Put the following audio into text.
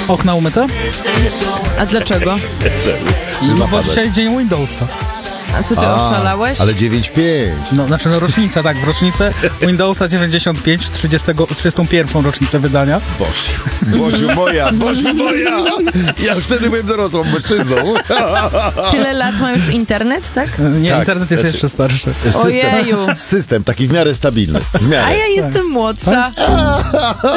Okna umyte? A dlaczego? No bo dzisiaj dzień Windowsa. A co ty oszalałeś? Ale 9,5. No, znaczy rocznica, tak, w rocznicę Windowsa 95, 31. rocznicę wydania. Bosiu moja! Ja już wtedy byłem dorosłą mężczyzną. Tyle lat ma już internet, tak? Nie, Tak, internet jest znaczy- jeszcze starszy. Ojeju. System taki w miarę stabilny. W A miarę. ja jestem młodsza.